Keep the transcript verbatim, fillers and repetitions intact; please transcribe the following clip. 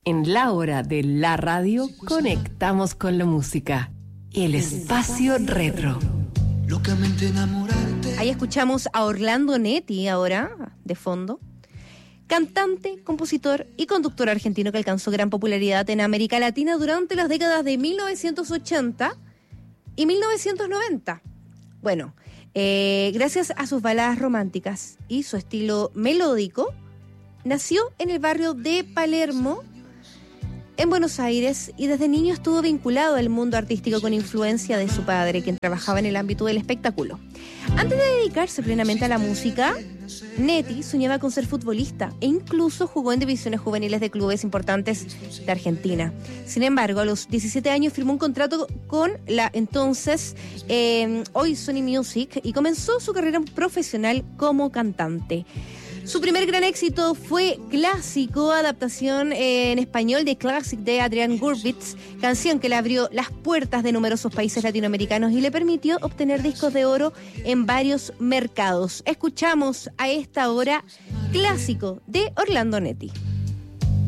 En la hora de la radio conectamos con la música. El espacio retro. Locamente enamorarte. Ahí escuchamos a Orlando Netti ahora, de fondo. Cantante, compositor y conductor argentino que alcanzó gran popularidad en América Latina durante las décadas de mil novecientos ochenta y mil novecientos noventa. Bueno, eh, gracias a sus baladas románticas y su estilo melódico, nació en el barrio de Palermo, en Buenos Aires, y desde niño estuvo vinculado al mundo artístico con influencia de su padre, quien trabajaba en el ámbito del espectáculo. Antes de dedicarse plenamente a la música, Netti soñaba con ser futbolista e incluso jugó en divisiones juveniles de clubes importantes de Argentina. Sin embargo, a los diecisiete años firmó un contrato con la entonces eh, hoy Sony Music y comenzó su carrera profesional como cantante. Su primer gran éxito fue Clásico, adaptación eh, en español de Classic de Adrián Gurvitz, canción que le abrió las puertas de numerosos países latinoamericanos y le permitió obtener discos de oro en varios mercados. Escuchamos a esta hora Clásico de Orlando Netti.